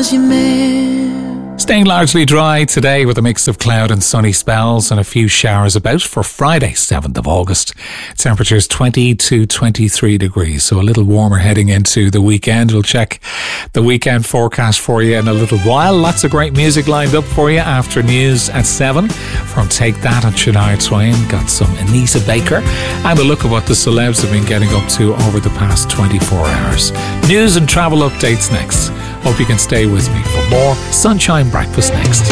was your man. Staying largely dry today with a mix of cloud and sunny spells and a few showers about for Friday, 7th of August. Temperatures 20 to 23 degrees, so a little warmer heading into the weekend. We'll check the weekend forecast for you in a little while. Lots of great music lined up for you after news at 7 from Take That and Shania Twain. Got some Anita Baker and a look at what the celebs have been getting up to over the past 24 hours. News and travel updates next. Hope you can stay with me for more Sunshine Breakfast next.